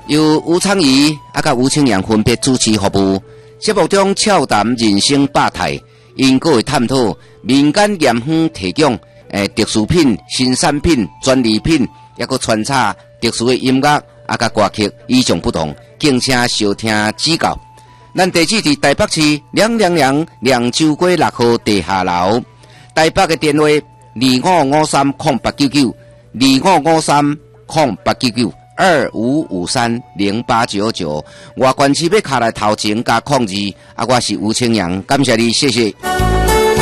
由吴昌仪甲吴清阳分别主持服务。节目中俏谈人生百态，因各会探讨民间盐方提供特殊品、新产品、专利品，也个穿插特殊的音乐甲歌曲，与众不同，敬请收听指教。咱地址伫台北市222州街6号地下楼，台北的电话2553089925530899，外县市要卡来头前加02，我是吴清阳，感谢你，谢谢。